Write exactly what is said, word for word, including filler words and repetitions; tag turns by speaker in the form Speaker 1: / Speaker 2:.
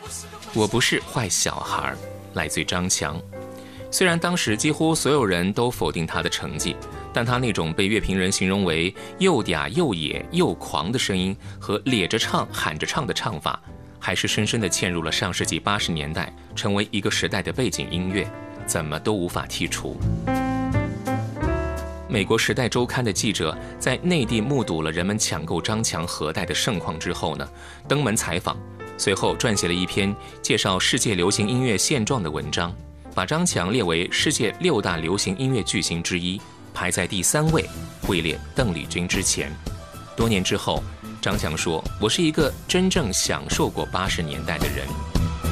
Speaker 1: 我不是坏小孩，来自张强。虽然当时几乎所有人都否定他的成绩，但他那种被乐评人形容为又嗲又野又狂的声音和咧着唱喊着唱的唱法，还是深深地嵌入了上世纪八十年代，成为一个时代的背景音乐，怎么都无法剔除。美国《时代周刊》的记者在内地目睹了人们抢购张强盒带的盛况之后呢，登门采访，随后撰写了一篇介绍世界流行音乐现状的文章，把张强列为世界六大流行音乐巨星之一，排在第三位，位列邓丽君之前。多年之后，张强说：“我是一个真正享受过八十年代的人。”